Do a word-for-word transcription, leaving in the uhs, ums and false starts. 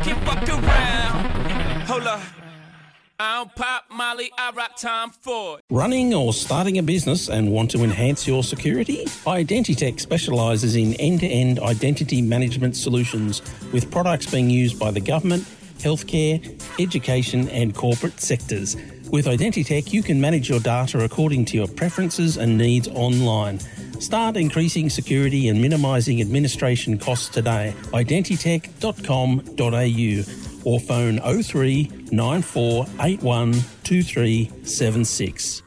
can fuck around. Hold up. I don't pop Molly, I rock Tom Ford. Running or starting a business and want to enhance your security? Identitech specialises in end-to-end identity management solutions with products being used by the government, healthcare, education and corporate sectors. With Identitech, you can manage your data according to your preferences and needs online. Start increasing security and minimising administration costs today. identitech dot com dot a u or phone oh three nine four eight one two three seven six.